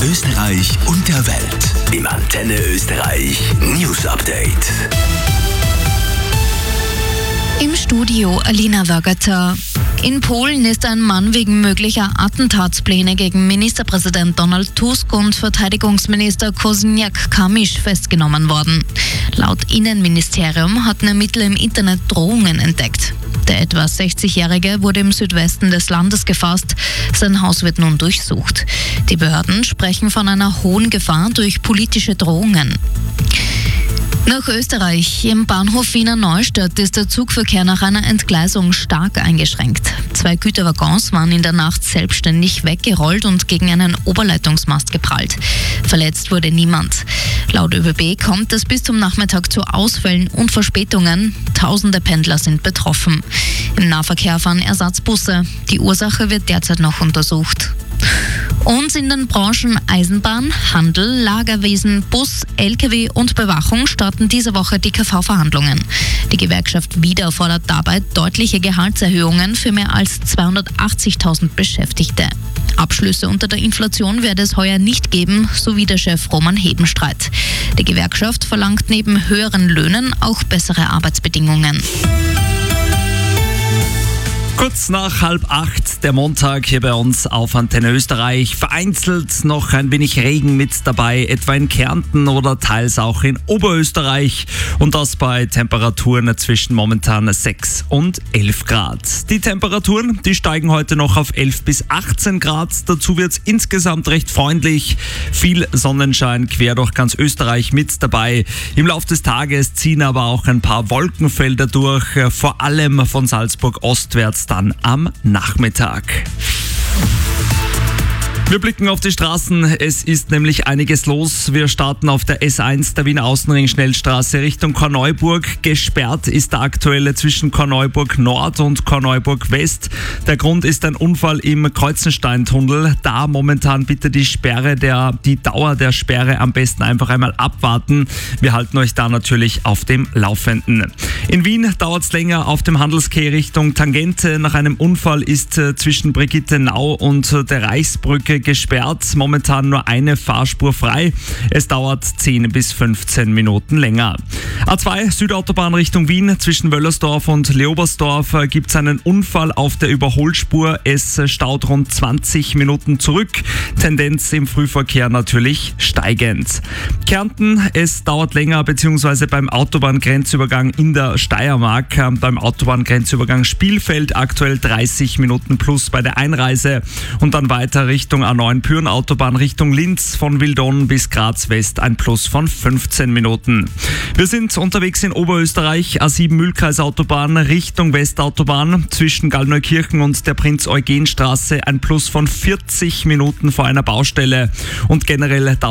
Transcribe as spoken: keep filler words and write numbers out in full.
Österreich und der Welt im Antenne Österreich News Update. Im Studio Alina Wagater. In Polen ist ein Mann wegen möglicher Attentatspläne gegen Ministerpräsident Donald Tusk und Verteidigungsminister Kosiniak-Kamysz festgenommen worden. Laut Innenministerium hatten Ermittler im Internet Drohungen entdeckt. Der etwa sechzigjährige wurde im Südwesten des Landes gefasst. Sein Haus wird nun durchsucht. Die Behörden sprechen von einer hohen Gefahr durch politische Drohungen. Nach Österreich. Im Bahnhof Wiener Neustadt ist der Zugverkehr nach einer Entgleisung stark eingeschränkt. Zwei Güterwaggons waren in der Nacht selbstständig weggerollt und gegen einen Oberleitungsmast geprallt. Verletzt wurde niemand. Laut ÖBB kommt es bis zum Nachmittag zu Ausfällen und Verspätungen. Tausende Pendler sind betroffen. Im Nahverkehr fahren Ersatzbusse. Die Ursache wird derzeit noch untersucht. Und in den Branchen Eisenbahn, Handel, Lagerwesen, Bus, L K W und Bewachung starten diese Woche die K V-Verhandlungen. Die Gewerkschaft Wieder fordert dabei deutliche Gehaltserhöhungen für mehr als zweihundertachtzigtausend Beschäftigte. Abschlüsse unter der Inflation werde es heuer nicht geben, so wie der Chef Roman Hebenstreit. Die Gewerkschaft verlangt neben höheren Löhnen auch bessere Arbeitsbedingungen. Kurz nach halb acht, der Montag hier bei uns auf Antenne Österreich. Vereinzelt noch ein wenig Regen mit dabei, etwa in Kärnten oder teils auch in Oberösterreich. Und das bei Temperaturen zwischen momentan sechs und elf Grad. Die Temperaturen, die steigen heute noch auf elf bis achtzehn Grad. Dazu wird es insgesamt recht freundlich. Viel Sonnenschein quer durch ganz Österreich mit dabei. Im Laufe des Tages ziehen aber auch ein paar Wolkenfelder durch, vor allem von Salzburg ostwärts dann am Nachmittag. Wir blicken auf die Straßen. Es ist nämlich einiges los. Wir starten auf der S eins der Wiener Außenring-Schnellstraße Richtung Korneuburg. Gesperrt ist der aktuelle zwischen Korneuburg Nord und Korneuburg West. Der Grund ist ein Unfall im Kreuzensteintunnel. Da momentan bitte die Sperre, der, die Dauer der Sperre am besten einfach einmal abwarten. Wir halten euch da natürlich auf dem Laufenden. In Wien dauert es länger auf dem Handelskeh Richtung Tangente. Nach einem Unfall ist äh, zwischen Brigittenau und äh, der Reichsbrücke gesperrt. Momentan nur eine Fahrspur frei. Es dauert zehn bis fünfzehn Minuten länger. A zwei Südautobahn Richtung Wien. Zwischen Wöllersdorf und Leobersdorf äh, gibt es einen Unfall auf der Überholspur. Es äh, staut rund zwanzig Minuten zurück. Tendenz im Frühverkehr natürlich steigend. Kärnten, es dauert länger, beziehungsweise beim Autobahngrenzübergang in der Steiermark, äh, beim Autobahngrenzübergang Spielfeld aktuell dreißig Minuten plus bei der Einreise und dann weiter Richtung A neun Pyhrn-Autobahn Richtung Linz von Wildon bis Graz West ein Plus von fünfzehn Minuten. Wir sind unterwegs in Oberösterreich, A sieben Mühlkreisautobahn Richtung Westautobahn zwischen Gallneukirchen und der Prinz-Eugen-Straße ein Plus von vierzig Minuten vor einer Baustelle und generell